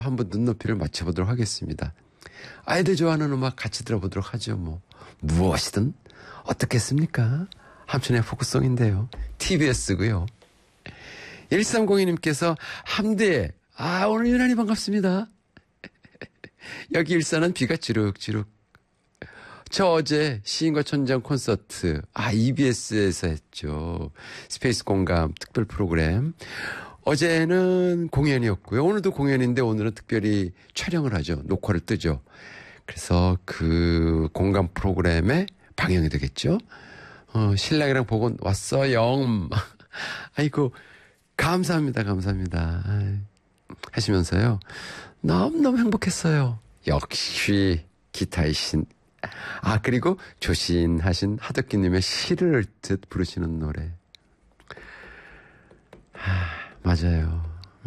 한번 눈높이를 맞춰보도록 하겠습니다. 아이들 좋아하는 음악 같이 들어보도록 하죠. 뭐 무엇이든 어떻겠습니까? 함춘의 포크송인데요. TBS고요. 1302님께서 함대 오늘 유난히 반갑습니다. 여기 일산은 비가 주룩주룩. 저 어제 시인과 천장 콘서트 EBS에서 했죠. 스페이스 공감 특별 프로그램. 어제는 공연이었고요. 오늘도 공연인데 오늘은 특별히 촬영을 하죠. 녹화를 뜨죠. 그래서 그 공감 프로그램에 방영이 되겠죠. 신랑이랑 보고 왔어요. 아이고 감사합니다. 감사합니다. 하시면서요. 너무너무 행복했어요. 역시 기타의 신. 그리고 조신하신 하덕기님의 시를 읊듯 부르시는 노래. 맞아요.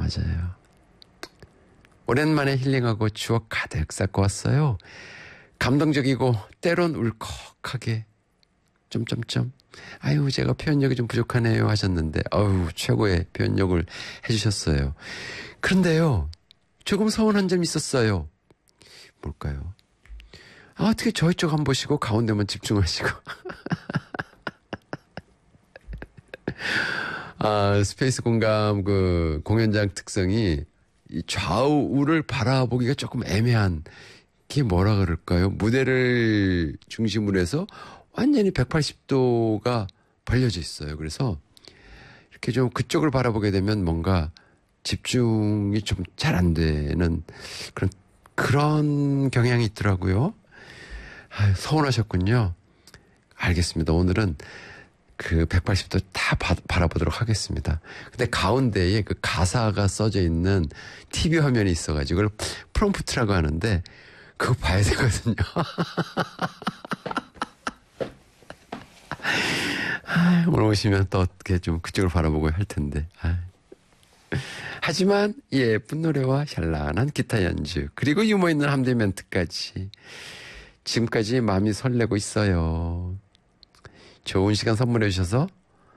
오랜만에 힐링하고 추억 가득 쌓고 왔어요. 감동적이고 때론 울컥하게 점점점. 제가 표현력이 좀 부족하네요 하셨는데 최고의 표현력을 해주셨어요. 그런데요, 조금 서운한 점이 있었어요. 뭘까요? 어떻게 저희 쪽 안 보시고 가운데만 집중하시고. 스페이스 공감 그 공연장 특성이 이 좌우를 바라보기가 조금 애매한 게 뭐라 그럴까요? 무대를 중심으로 해서 완전히 180도가 벌려져 있어요. 그래서 이렇게 좀 그쪽을 바라보게 되면 뭔가 집중이 좀 잘 안 되는 그런 경향이 있더라고요. 서운하셨군요. 알겠습니다. 오늘은 그 180도 다 바라보도록 하겠습니다. 근데 가운데에 그 가사가 써져 있는 TV 화면이 있어가지고 그걸 프롬프트라고 하는데 그거 봐야 되거든요. 오늘 오시면 또 어떻게 좀 그쪽을 바라보고 할 텐데. 하지만 예쁜 노래와 샬란한 기타 연주 그리고 유머 있는 함대 멘트까지 지금까지 마음이 설레고 있어요. 좋은 시간 선물해 주셔서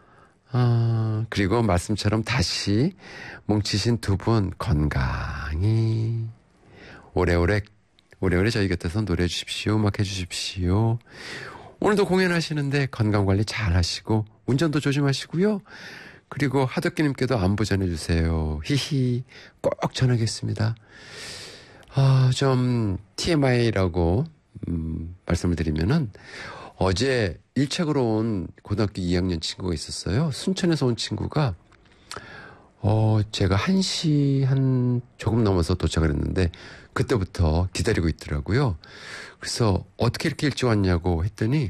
그리고 말씀처럼 다시 뭉치신 두 분 건강히 오래오래 저희 곁에서 노래해 주십시오. 음악해 주십시오. 오늘도 공연하시는데 건강관리 잘 하시고 운전도 조심하시고요. 그리고 하덕기님께도 안부 전해주세요. 히히 꼭 전하겠습니다. 좀 TMI라고 말씀을 드리면은 어제 일착으로 온 고등학교 2학년 친구가 있었어요. 순천에서 온 친구가 제가 1시 한 조금 넘어서 도착을 했는데 그때부터 기다리고 있더라고요. 그래서 어떻게 이렇게 일찍 왔냐고 했더니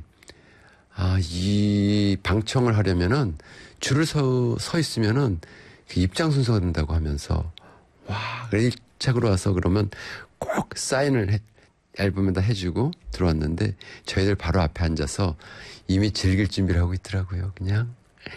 이 방청을 하려면은 줄을 서 있으면은 입장 순서가 된다고 하면서 일착으로 와서 그러면 꼭 사인을 앨범에다 해주고 들어왔는데 저희들 바로 앞에 앉아서 이미 즐길 준비를 하고 있더라고요. 그냥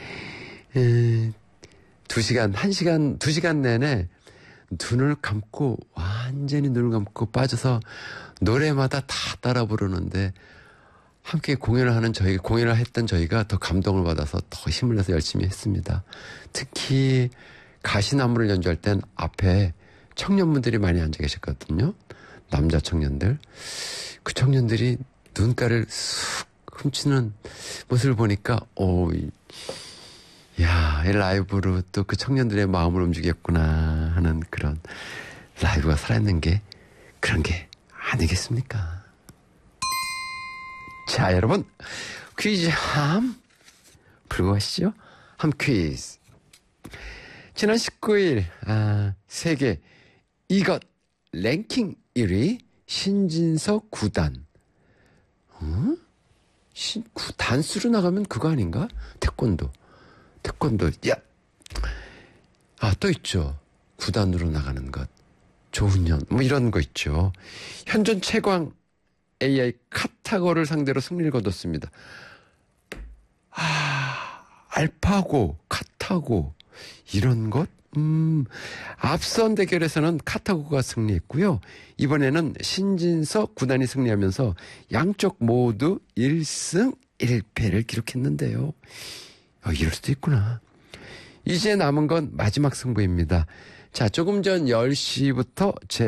2시간 내내 눈을 감고 완전히 눈을 감고 빠져서 노래마다 다 따라 부르는데 함께 공연을 했던 저희가 더 감동을 받아서 더 힘을 내서 열심히 했습니다. 특히 가시나무를 연주할 땐 앞에 청년분들이 많이 앉아 계셨거든요. 남자 청년들. 그 청년들이 눈가를 쑥 훔치는 모습을 보니까 이 라이브로 또 그 청년들의 마음을 움직였구나 하는 그런 라이브가 살아있는 게 그런 게 아니겠습니까? 자, 여러분 퀴즈 함 풀고 가시죠. 함 퀴즈. 지난 19일 세계 이것 랭킹 1위 신진서 9단. 단수로 나가면 그거 아닌가? 태권도. 야. 또 있죠. 9단으로 나가는 것. 조훈현. 이런 거 있죠. 현존 최강 AI 카타고를 상대로 승리를 거뒀습니다. 알파고, 카타고 이런 것? 앞선 대결에서는 카타고가 승리했고요. 이번에는 신진서 9단이 승리하면서 양쪽 모두 1승 1패를 기록했는데요. 이럴 수도 있구나. 이제 남은 건 마지막 승부입니다. 자, 조금 전 10시부터